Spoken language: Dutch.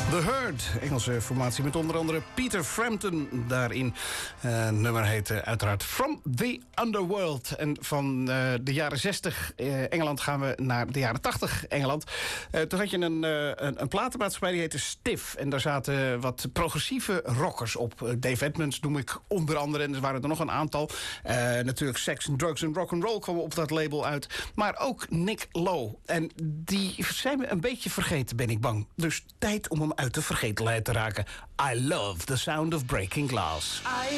The Herd, Engelse formatie met onder andere Peter Frampton daarin. Het nummer heet uiteraard From the Underworld. En van de jaren 60 Engeland gaan we naar de jaren 80 Engeland. Toen had je een platenmaatschappij die heette Stiff. En daar zaten wat progressieve rockers op. Dave Edmunds noem ik onder andere. En er waren er nog een aantal. Natuurlijk Sex and Drugs and Rock'n'Roll kwamen op dat label uit. Maar ook Nick Lowe. En die zijn we een beetje vergeten, ben ik bang. Dus tijd om hem uit de vergetelheid te raken. I love the sound of breaking glass.